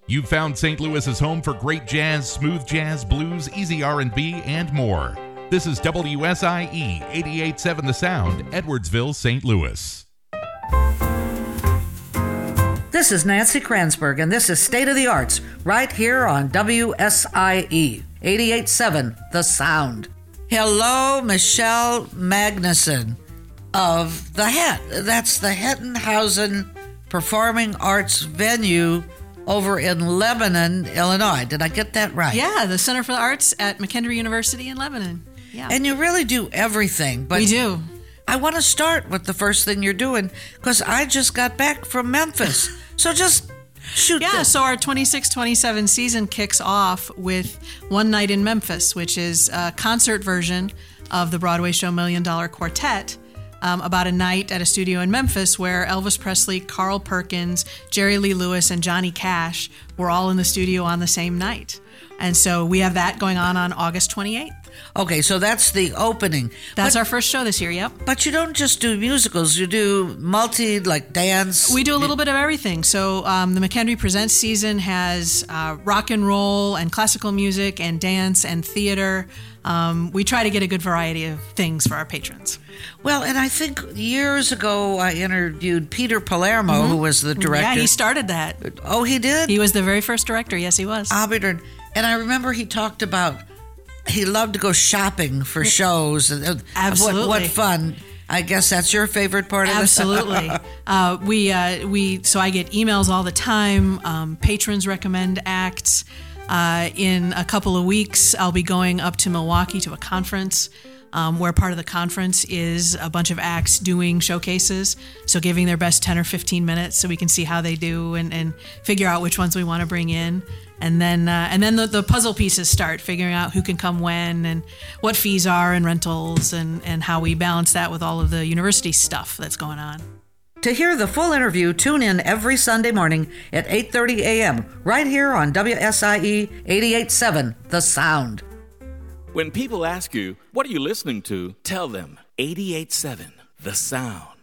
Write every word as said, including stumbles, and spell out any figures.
You've found Saint Louis's home for great jazz, smooth jazz, blues, easy R and B, and more. This is W S I E eighty-eight point seven The Sound, Edwardsville, Saint Louis. This is Nancy Kranzberg, and this is State of the Arts, right here on W S I E eighty-eight point seven The Sound. Hello, Michelle Magnuson of the Het. That's the Hettenhausen Performing Arts Venue over in Lebanon, Illinois. Did I get that right? Yeah, the Center for the Arts at McKendree University in Lebanon. Yeah. And you really do everything. But we do. I want to start with the first thing you're doing because I just got back from Memphis. So just shoot. Yeah, them. so our twenty-six twenty-seven season kicks off with One Night in Memphis, which is a concert version of the Broadway show Million Dollar Quartet. Um, about a night at a studio in Memphis where Elvis Presley, Carl Perkins, Jerry Lee Lewis, and Johnny Cash were all in the studio on the same night. And so we have that going on on August twenty-eighth. Okay, so that's the opening. That's but, our first show this year, yep. But you don't just do musicals. You do multi, like dance. We do a little bit of everything. So um, the McKendree Presents season has uh, rock and roll and classical music and dance and theater. Um, we try to get a good variety of things for our patrons. Well, and I think years ago I interviewed Peter Palermo, mm-hmm. who was the director. Yeah, he started that. Oh, he did? He was the very first director. Yes, he was. I'll be darned. And I remember he talked about he loved to go shopping for shows. Absolutely. What, what fun. I guess that's your favorite part of this? Absolutely. uh, we, uh, we, so I get emails all the time. Um, patrons recommend acts. Uh, in a couple of weeks, I'll be going up to Milwaukee to a conference um, where part of the conference is a bunch of acts doing showcases. So giving their best ten or fifteen minutes so we can see how they do and, and figure out which ones we want to bring in. And then uh, and then the, the puzzle pieces start, figuring out who can come when and what fees are and rentals and, and how we balance that with all of the university stuff that's going on. To hear the full interview, tune in every Sunday morning at eight thirty a.m. right here on W S I E eighty-eight point seven The Sound. When people ask you, what are you listening to? Tell them eighty-eight point seven The Sound.